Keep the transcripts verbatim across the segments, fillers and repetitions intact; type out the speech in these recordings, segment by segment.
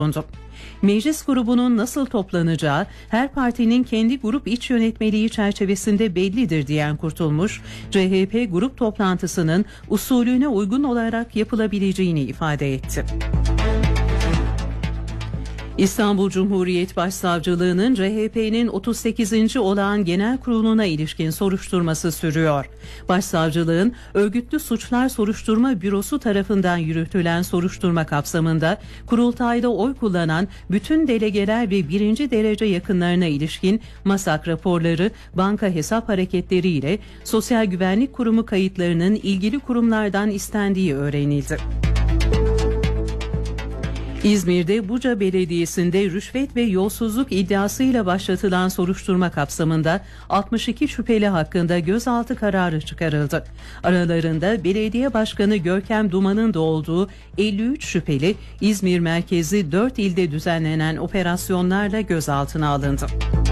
Meclis grubunun nasıl toplanacağı her partinin kendi grup iç yönetmeliği çerçevesinde bellidir diyen Kurtulmuş, C H P grup toplantısının usulüne uygun olarak yapılabileceğini ifade etti. İstanbul Cumhuriyet Başsavcılığı'nın C H P'nin otuz sekizinci olağan genel kuruluna ilişkin soruşturması sürüyor. Başsavcılığın Örgütlü Suçlar Soruşturma Bürosu tarafından yürütülen soruşturma kapsamında kurultayda oy kullanan bütün delegeler ve birinci derece yakınlarına ilişkin MASAK raporları, banka hesap hareketleriyle Sosyal Güvenlik Kurumu kayıtlarının ilgili kurumlardan istendiği öğrenildi. İzmir'de Buca Belediyesi'nde rüşvet ve yolsuzluk iddiasıyla başlatılan soruşturma kapsamında altmış iki şüpheli hakkında gözaltı kararı çıkarıldı. Aralarında belediye başkanı Görkem Duman'ın da olduğu elli üç şüpheli İzmir merkezi dört ilde düzenlenen operasyonlarla gözaltına alındı.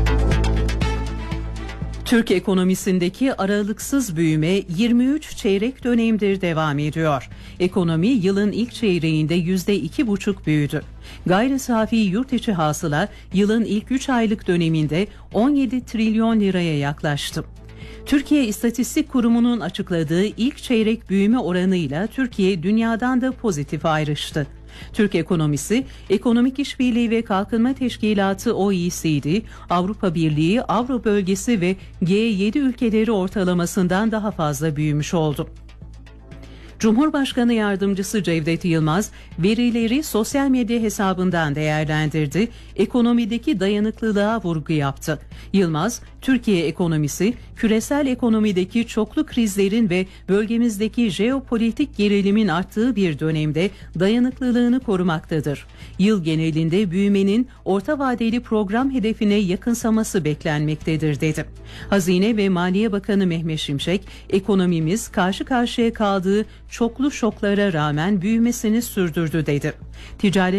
Türk ekonomisindeki aralıksız büyüme yirmi üç çeyrek dönemdir devam ediyor. Ekonomi yılın ilk çeyreğinde yüzde iki buçuk büyüdü. Gayri safi yurt içi hasıla yılın ilk üç aylık döneminde on yedi trilyon liraya yaklaştı. Türkiye İstatistik Kurumu'nun açıkladığı ilk çeyrek büyüme oranıyla Türkiye dünyadan da pozitif ayrıştı. Türk ekonomisi, Ekonomik İşbirliği ve Kalkınma Teşkilatı O E C D, Avrupa Birliği, Avro Bölgesi ve G yedi ülkeleri ortalamasından daha fazla büyümüş oldu. Cumhurbaşkanı Yardımcısı Cevdet Yılmaz, verileri sosyal medya hesabından değerlendirdi, ekonomideki dayanıklılığa vurgu yaptı. Yılmaz, Türkiye ekonomisi, küresel ekonomideki çoklu krizlerin ve bölgemizdeki jeopolitik gerilimin arttığı bir dönemde dayanıklılığını korumaktadır. Yıl genelinde büyümenin orta vadeli program hedefine yakınsaması beklenmektedir dedi. Hazine ve Maliye Bakanı Mehmet Şimşek, ekonomimiz karşı karşıya kaldığı çoklu şoklara rağmen büyümesini sürdürdü dedi. Ticaret